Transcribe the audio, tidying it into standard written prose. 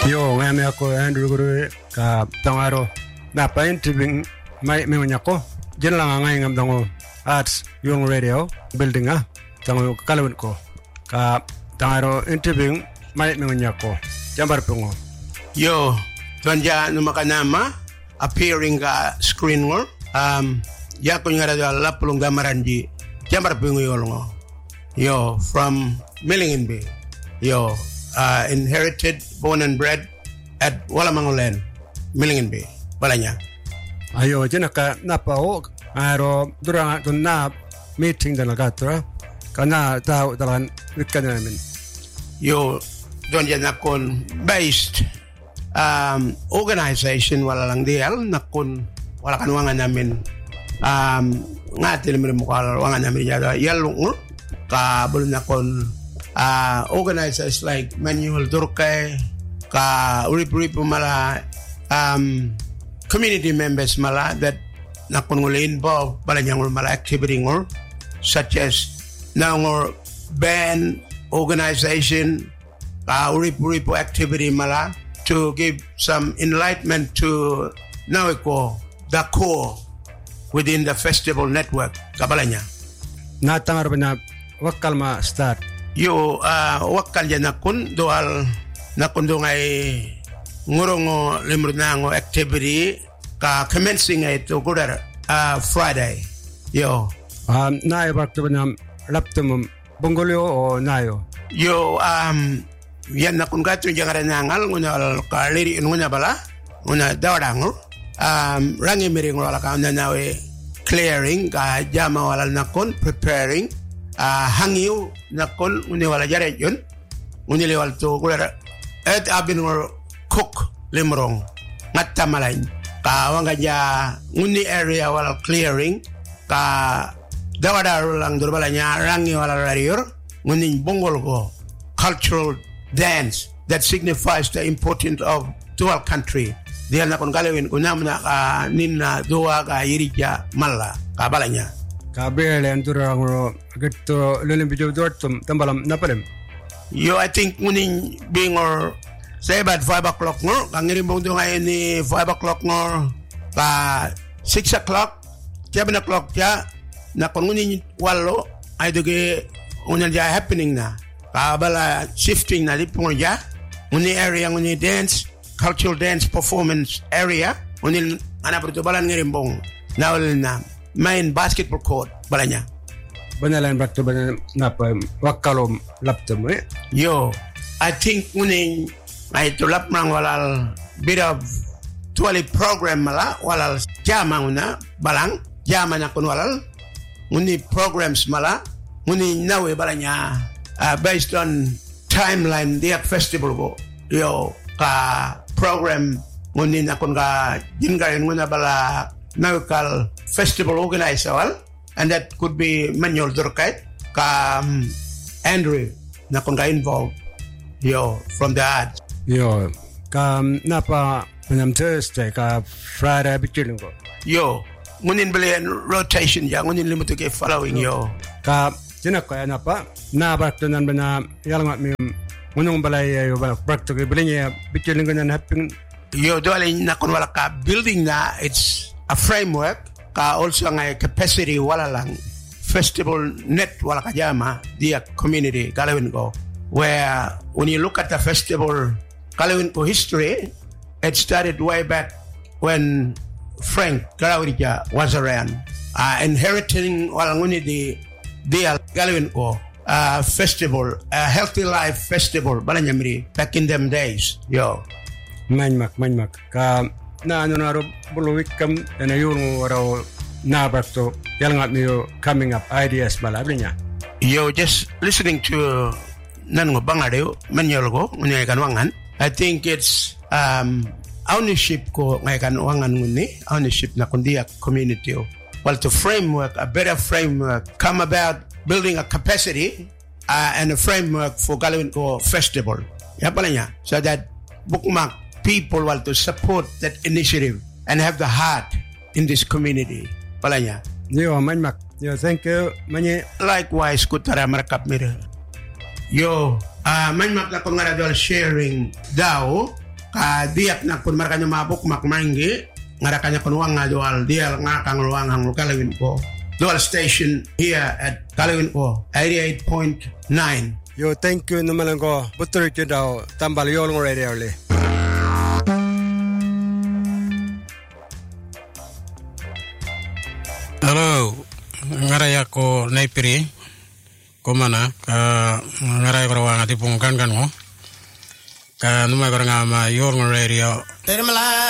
Yo ngame ako Andrew Guru ka tangaro na pa interview mai menyako jenlang ngai ngam dango arts yung radio building tango kalawin ko ka tangaro interview mai menyako jambar pungo yo tonja numakanama appearing screen ngor ya ko ngara dal lapulung gamaranji jambar pungo yo from Millingen Bay yo inherited, born and bred at Walamangolan, Millingen Bay, Balanya. Ayo, jenaka napao, aro durang na meeting dan agatra, kana tao dalan wikanamin. Yo, don nakon based organization walalang dial nakon wala kanuangan namin ngatil mi mo kaluangan namin yada yalung ka bulun nakon organizers like Manuel Durkay, ka uri-uri mala community members mala that nakon involved balanyang mala activity ngor such as nangor band organization uri-uri activity mala to give some enlightenment to nawiko the core within the festival network kabalanya natangar bana wakal ma start yo wakal ya nakun doal nakun dongay ngurongo limrunango activity ka commencing ito gudar Friday yo nayo bakto na laptum bongolyo o nayo yo yan nakun gato yung nangal nguna kaliri nguna bala nguna dawarango rangi miring wala ka na nawe clearing ka jama wala nakun preparing hangiu nakon uni wala jare yun uni lewal to gura et abin cook limrong ngatta malain ka wanga ja uni area wala clearing ka dawada lang durbalanya rangi wala rarior uni bongol go cultural dance that signifies the importance of dual country dia nakon galewin kunamna ka ninna dua ka yirija malla ka balanya kabel yang turang gitu lulun video dortum tambalam napalem yo I think muning being or say about 5 o'clock ngor kangirim bong do ngayon ni 5 o'clock ngor ka 6 o'clock 7 o'clock ya na kon muning wallo ay doge unan ja happening na ka bala shifting na lipong ja muni area muni dance cultural dance performance area muni ana berto balan ngirim bong nawal na main basketball court balanya banalan bakto banan napa wakalom laptum yo I think muning ay tulap mang walal bit of tuali program mala walal jama una balang jama na kun walal muni programs mala muni nawe balanya based on timeline dia festival go yo ka program muni na kun ga jingarin muna bala Naukal festival organizer and that could be Manuel Durkay ka Andrew na kung ka involved yo from the ads yo ka napa panam Thursday ka Friday bitin ko yo ngunin bali rotation ya ngunin limuto ke following yo ka jinak ko napa na bakto nan bana yalang mi ngunong balay yo bakto ke balinya bitin ko nan happy yo dole na kun wala ka building na it's a framework ka also ngay capacity wala lang festival net wala kajama dia community Galawin ko where when you look at the festival Galawin ko history it started way back when Frank Galawija was around inheriting wala nguni dia Galawin ko festival a healthy life festival balanyamri back in them days yo manmak ka na ano na ro buluwik kam na yung waraw na bakto yalang at niyo coming up ideas malabi niya yo just listening to nanong bangareo Manuel ko ngay kanwangan I think it's ownership ko ngay kanwangan nguni ownership na kundi community well to framework a better framework come about building a capacity and a framework for Galawin ko festival ya pala niya so that bookmark people want to support that initiative and have the heart in this community. Palanya. Yo, manmak. Yo, thank you. Manye. Likewise, kutara marakap mira. Yo, manmak na kung nga sharing daw ka diak na kun markanya mabuk mak manggi ngarakanya kun wang ngajual dia ngakang luang hang Kalawin ko dual station here at Kalawin ko 88.9. Yo, thank you naman ko. Betul itu daw tambal Yolong Radio le. Halo, ngarai ako naipiri ko mana ka ngarai ko rawang ati pungkan kan mo ka numay ko nga ma Yolong Radio.